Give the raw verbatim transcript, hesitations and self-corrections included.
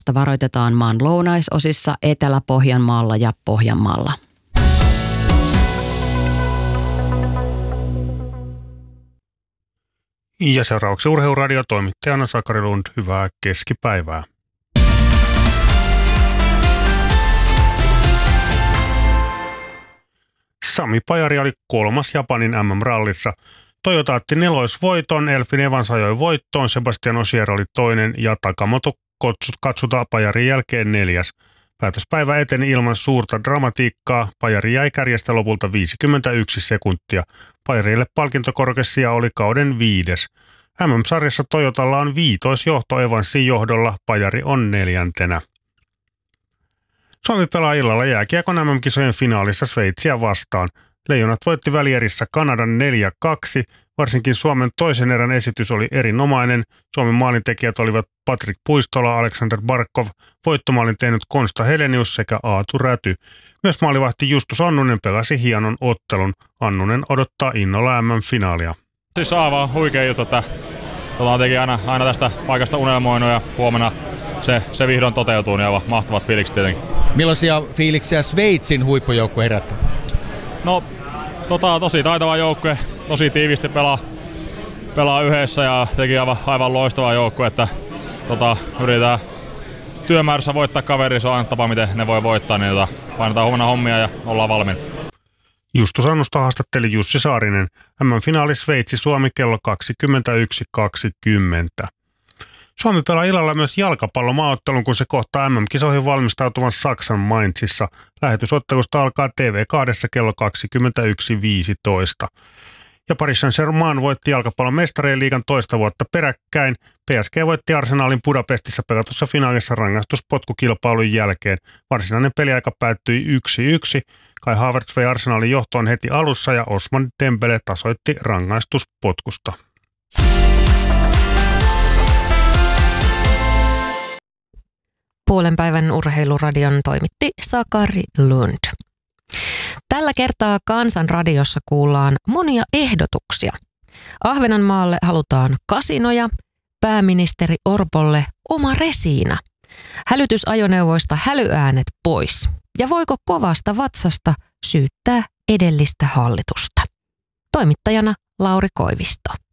Varoitetaan maan lounaisosissa, Etelä-Pohjanmaalla ja Pohjanmaalla. Ja seuraavaksi Urheiluradio, toimittajana Sakari Lund. Hyvää keskipäivää. Sami Pajari oli kolmas Japanin M M-rallissa. Toyota otti neloisvoiton, Elfin Evans ajoi voittoon, Sebastian Ogier oli toinen ja Takamoto Katsuta Pajarin jälkeen neljäs. Päätöspäivä eteni ilman suurta dramatiikkaa. Pajari jäi kärjestä lopulta viisikymmentäyksi sekuntia. Pajarille palkintokorkessia oli kauden viides. M M-sarjassa Toyotalla on viitoisjohto Evansin johdolla, Pajari on neljäntenä. Suomi pelaa illalla jääkiekon M M-kisojen finaalissa Sveitsiä vastaan. Leijonat voitti välierissä Kanadan neljä kaksi. Varsinkin Suomen toisen erän esitys oli erinomainen. Suomen maalintekijät olivat Patrik Puistola, Aleksander Barkov, voittomaalin tehnyt Konsta Helenius sekä Aatu Räty. Myös maalivahti Justus Annunen pelasi hienon ottelun. Annunen odottaa innolla M M-finaalia. Siis aivan huikea juttu, että ollaan tietenkin aina, aina tästä paikasta unelmoinut ja huomenna se, se vihdoin toteutuu, niin aivan mahtavat fiilikset tietenkin. Millaisia fiiliksiä Sveitsin huippujoukko herättää? No, tota, tosi taitava joukkue, tosi tiivisti pelaa, pelaa yhdessä ja teki aivan, aivan loistava joukkue, että tota, yritetään työmäärässä voittaa kaveri, se on aina tapa, miten ne voi voittaa, niin tota, painetaan huomenna hommia ja ollaan valmiina. Justus Annusta haastatteli Jussi Saarinen. M M-finaali Sveitsi-Suomi kello kaksikymmentäyksi kaksikymmentä. Suomi pelaa illalla myös jalkapallomaaottelun, kun se kohtaa M M-kisoihin valmistautuvan Saksan Mainzissa. Lähetysottelusta alkaa T V kaksi kello kaksikymmentäyksi viisitoista. Ja Paris Saint-Germain voitti jalkapallon mestarien liigan toista vuotta peräkkäin. P S G voitti Arsenalin Budapestissa pelatussa finaalissa rangaistuspotkukilpailun jälkeen. Varsinainen peliaika päättyi yksi yksi. Kai Havertz vei Arsenalin johtoon heti alussa ja Osman Dembele tasoitti rangaistuspotkusta. Puolen päivän Urheiluradion toimitti Sakari Lund. Tällä kertaa Kansanradiossa kuullaan monia ehdotuksia. Ahvenanmaalle halutaan kasinoja, pääministeri Orpolle oma resiina. Hälytysajoneuvoista hälyäänet pois. Ja voiko kovasta vatsasta syyttää edellistä hallitusta? Toimittajana Lauri Koivisto.